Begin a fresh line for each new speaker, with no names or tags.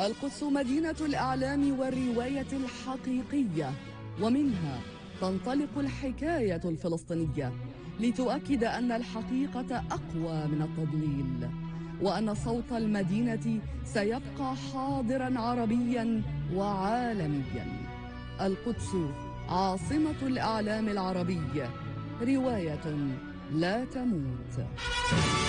القدس مدينة الإعلام والرواية الحقيقية، ومنها تنطلق الحكاية الفلسطينية لتؤكد أن الحقيقة أقوى من التضليل، وأن صوت المدينة سيبقى حاضراً عربياً وعالمياً. القدس عاصمة الإعلام العربي، رواية لا تموت.